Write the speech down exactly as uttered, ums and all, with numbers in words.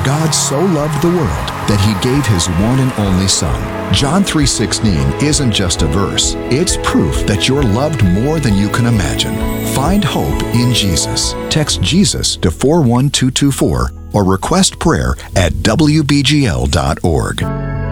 God so loved the world that he gave his one and only Son. John three sixteen isn't just a verse. It's proof that you're loved more than you can imagine. Find hope in Jesus. Text Jesus to four one two two four or request prayer at W B G L dot org.